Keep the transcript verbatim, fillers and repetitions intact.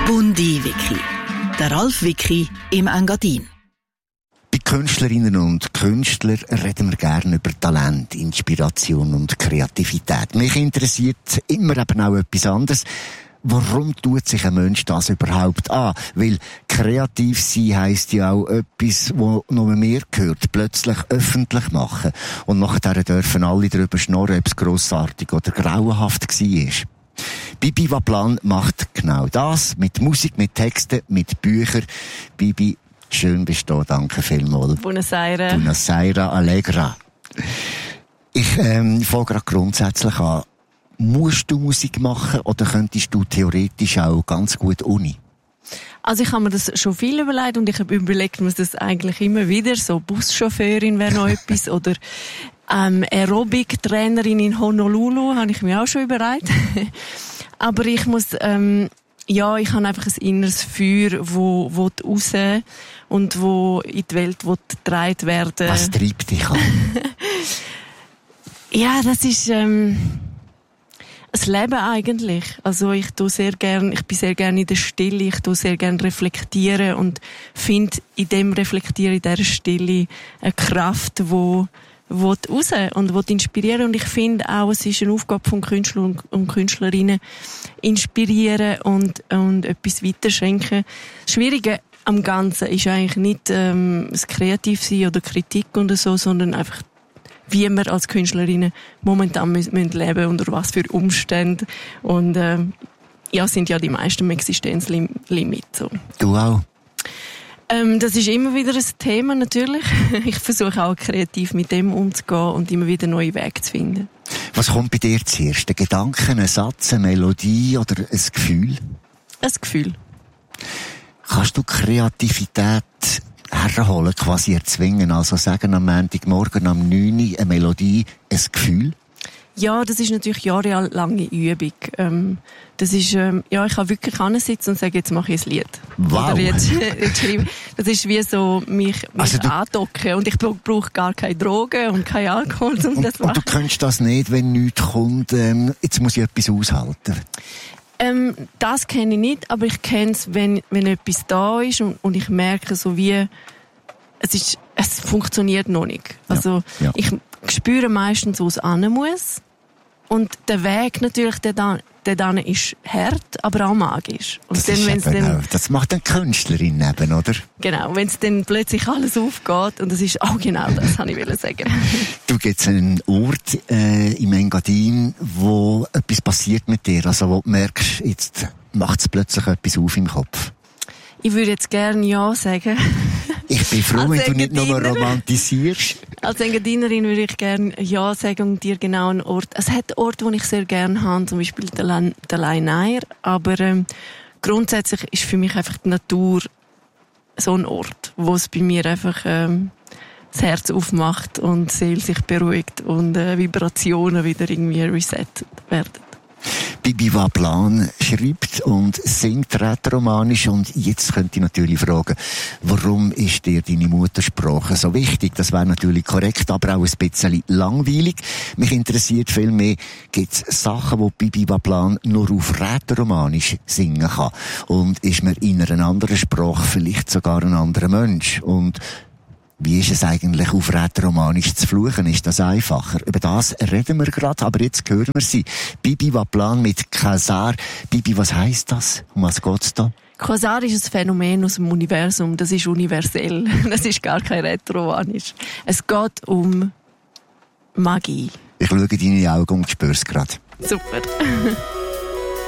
Bundi-Wiki. Der Ralf Wiki im Engadin. Bei Künstlerinnen und Künstlern reden wir gerne über Talent, Inspiration und Kreativität. Mich interessiert immer eben auch etwas anderes. Warum tut sich ein Mensch das überhaupt an? Weil kreativ sein heisst ja auch etwas, wo nur mehr gehört, plötzlich öffentlich machen. Und nachher dürfen alle darüber schnurren, ob es grossartig oder grauenhaft war. Bibi Waplan macht genau das. Mit Musik, mit Texten, mit Büchern. Bibi, schön bist du da. Danke vielmals. Buonasera. Buonasera, Allegra. Ich ähm, fange gerade grundsätzlich an. Musst du Musik machen oder könntest du theoretisch auch ganz gut Uni? Also ich habe mir das schon viel überlegt und ich habe überlegt, mir das eigentlich immer wieder, so Buschauffeurin wäre noch etwas oder ähm, Aerobic-Trainerin in Honolulu, habe ich mir auch schon überlegt. Aber ich muss, ähm, ja, ich habe einfach ein inneres Feuer, wo, wo raus und wo in die Welt getragen werden. Was treibt dich an? Ja, das ist ähm, das Leben eigentlich. Also ich tue sehr gern, ich bin sehr gerne in der Stille, ich tue sehr gern reflektieren und finde in dem Reflektieren, in dieser Stille eine Kraft, wo will raus und will inspirieren. Und ich finde auch, es ist eine Aufgabe von Künstlern und Künstlerinnen, inspirieren und, und etwas weiterschenken. Das Schwierige am Ganzen ist eigentlich nicht ähm, das Kreativsein oder Kritik oder so, sondern einfach, wie wir als Künstlerinnen momentan müssen, müssen leben, unter was für Umständen. Und äh, ja, sind ja die meisten im Existenzlimit. So. Du auch? Ähm, das ist immer wieder ein Thema, natürlich. Ich versuche auch kreativ mit dem umzugehen und immer wieder neue Wege zu finden. Was kommt bei dir zuerst? Ein Gedanke, ein Satz, eine Melodie oder ein Gefühl? Ein Gefühl. Kannst du Kreativität herholen, quasi erzwingen? Also sagen am Montagmorgen am neun Uhr eine Melodie, ein Gefühl? Ja, das ist natürlich jahrelange Übung. Ähm, das ist, ähm, ja, ich kann wirklich hinsitzen und sagen, jetzt mache ich ein Lied. Wow. Oder jetzt, jetzt schreibe. Das ist wie so, mich, mich also du, andocken. Und ich brauche gar keine Drogen und keinen Alkohol, um und, das zu machen. Und du könntest das nicht, wenn nichts kommt, ähm, jetzt muss ich etwas aushalten. Ähm, das kenne ich nicht, aber ich kenne es, wenn, wenn etwas da ist und, und ich merke so wie, es ist, es funktioniert noch nicht. Also, ja, ja. Ich spüre meistens, wo es hin muss. Und der Weg natürlich, der dann, der dann ist hart, aber auch magisch. Und das, dann, ist wenn's eben dann, auch, das macht eine Künstlerin eben, oder? Genau, wenn es dann plötzlich alles aufgeht und das ist auch genau das, wollte ich sagen. Du, gibt's einen Ort äh, im Engadin, wo etwas passiert mit dir, also wo du merkst, jetzt macht es plötzlich etwas auf im Kopf? Ich würde jetzt gerne Ja sagen. Ich bin froh, wenn du nicht nur romantisierst. Als Engadinerin würde ich gerne Ja sagen und dir genau einen Ort. Es hat Orte, die ich sehr gerne habe, zum Beispiel der Leineier, aber ähm, grundsätzlich ist für mich einfach die Natur so ein Ort, wo es bei mir einfach ähm, das Herz aufmacht und die Seele sich beruhigt und äh, Vibrationen wieder irgendwie resettet werden. Bibi Waplan schreibt und singt rätoromanisch und jetzt könnte ich natürlich fragen, warum ist dir deine Muttersprache so wichtig? Das wäre natürlich korrekt, aber auch ein bisschen langweilig. Mich interessiert viel mehr, gibt es Sachen, die Bibi Waplan nur auf rätoromanisch singen kann? Und ist man in einer anderen Sprache vielleicht sogar ein anderer Mensch? Und wie ist es eigentlich, auf rätoromanisch zu fluchen? Ist das einfacher? Über das reden wir gerade, aber jetzt hören wir sie. Bibi Waplan mit Quasar. Bibi, was heisst das? Um was geht's da? Quasar ist ein Phänomen aus dem Universum. Das ist universell. Das ist gar kein rätoromanisch. Es geht um Magie. Ich schaue in deine Augen und spüre es gerade. Super.